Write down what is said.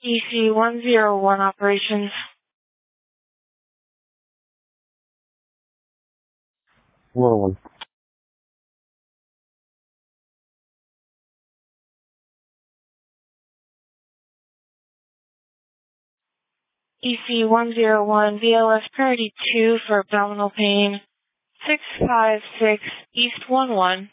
EC-101 operations. One. EC-101 VLS priority 2 for abdominal pain. 656 East 11.